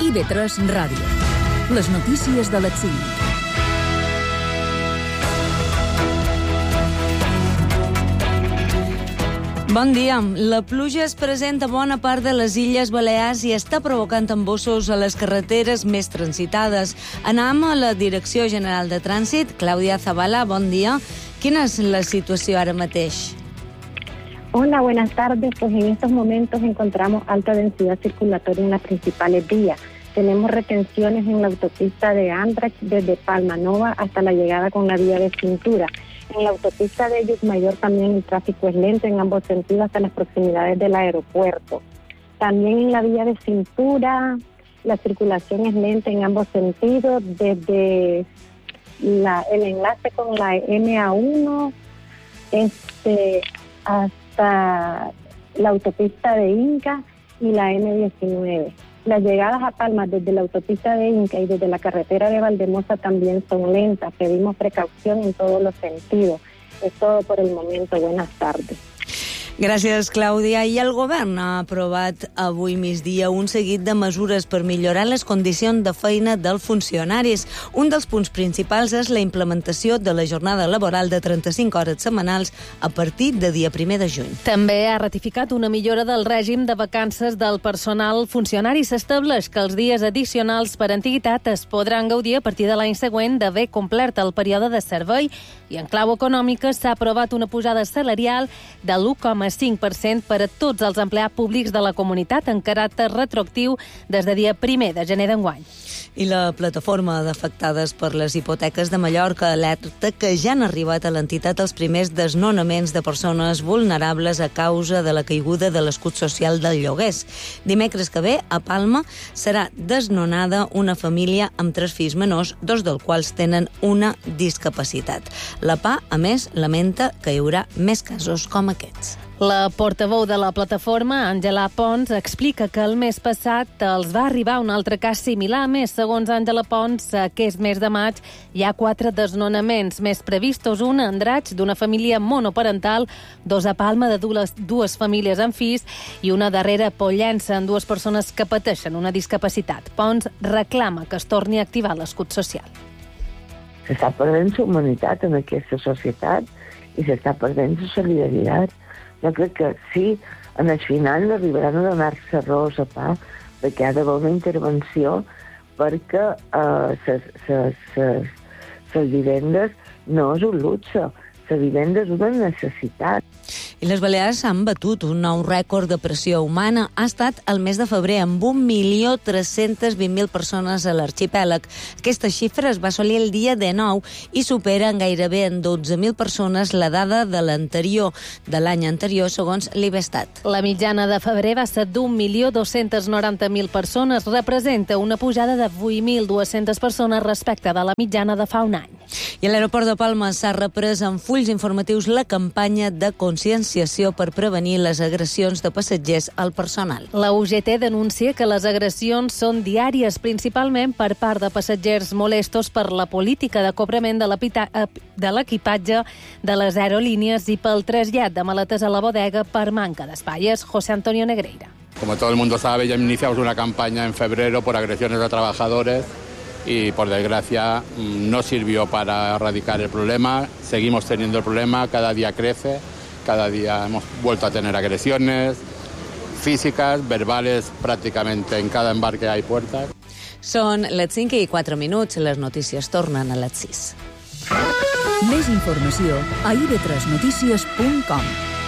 IB3 Ràdio. Les notícies de les 5. Bon dia. La pluja es presenta a bona part de les Illes Balears i està provocant embossos a les carreteres més transitades. Anem a la Direcció General de Trànsit. Clàudia Zavala, bon dia. Quina és la situació ara mateix? Hola, buenas tardes. Pues en estos momentos encontramos alta densidad circulatoria en las principales vías. Tenemos retenciones en la autopista de Andrax desde Palma Nova hasta la llegada con la vía de cintura. En la autopista de Llucmajor también el tráfico es lento en ambos sentidos hasta las proximidades del aeropuerto. También en la vía de cintura la circulación es lenta en ambos sentidos desde el enlace con la MA1 hasta la autopista de Inca y la M19. Las llegadas a Palma desde la autopista de Inca y desde la carretera de Valdemosa también son lentas. Pedimos precaución en todos los sentidos. Es todo por el momento. Buenas tardes. Gràcies, Clàudia. I el govern ha aprovat avui migdia un seguit de mesures per millorar les condicions de feina dels funcionaris. Un dels punts principals és la implementació de la jornada laboral de 35 hores setmanals a partir de dia 1 de juny. També ha ratificat una millora del règim de vacances del personal funcionari. S'estableix que els dies addicionals per antiguitat es podran gaudir a partir de l'any següent d'haver complert el període de servei, i en clau econòmica s'ha aprovat una pujada salarial de l'1,5% per a tots els empleats públics de la comunitat en caràcter retroactiu des de dia 1 de gener d'enguany. I la plataforma d'afectades per les hipoteques de Mallorca alerta que ja han arribat a l'entitat els primers desnonaments de persones vulnerables a causa de la caiguda de l'escut social del lloguers. Dimecres que ve, a Palma, serà desnonada una família amb 3 fills menors, 2 dels quals tenen una discapacitat. La PA, a més, lamenta que hi haurà més casos com aquests. La portaveu de la plataforma, Àngela Pons, explica que el mes passat els va arribar un altre cas similar. A més, segons Àngela Pons, aquest mes de maig hi ha 4 desnonaments més previstos, un a Andratx d'una família monoparental, 2 a Palma de dues famílies amb fills i una darrera a Pollença amb 2 persones que pateixen una discapacitat. Pons reclama que es torni a activar l'escut social. S'està perdent la humanitat en aquesta societat i s'està perdent la solidaritat. Jo crec que sí, en el final arribaran a donar-se raó a PA perquè ha d'haver una intervenció perquè les vivendes no és un luxe, les vivendes és una necessitat. I les Balears han batut un nou rècord de pressió humana. Ha estat el mes de febrer amb 1.320.000 persones a l'arxipèlag. Aquesta xifra es va assolir el dia 19 i supera gairebé en 12.000 persones la dada de l'any anterior, segons l'Ibestat. La mitjana de febrer va ser d'1.290.000 persones. Representa una pujada de 8.200 persones respecte de la mitjana de fa un any. I a l'aeroport de Palma s'ha reprès en fulls informatius la campanya de conscienciació per prevenir les agressions de passatgers al personal. La UGT denuncia que les agressions són diàries, principalment per part de passatgers molestos per la política de cobrament de l'equipatge de les aerolínies i pel trasllat de maletes a la bodega per manca d'espai. José Antonio Negreira. Como todo el mundo sabe, ya iniciamos una campaña en febrero por agresiones a trabajadores y, por desgracia, no sirvió para erradicar el problema. Seguimos teniendo el problema, cada día crece, cada día hemos vuelto a tener agresiones físicas, verbales, prácticamente en cada embarque hay puertas. Són les 5:04, les notícies tornen a les 6. Més informació a ib3notícies.com.